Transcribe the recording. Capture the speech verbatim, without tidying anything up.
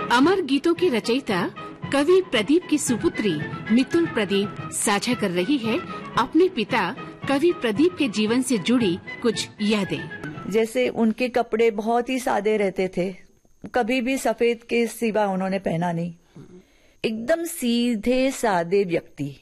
अमर गीतों की रचयिता कवि प्रदीप की सुपुत्री मितुल प्रदीप साझा कर रही है अपने पिता कवि प्रदीप के जीवन से जुड़ी कुछ यादें। जैसे उनके कपड़े बहुत ही सादे रहते थे, कभी भी सफेद के सिवा उन्होंने पहना नहीं। एकदम सीधे सादे व्यक्ति,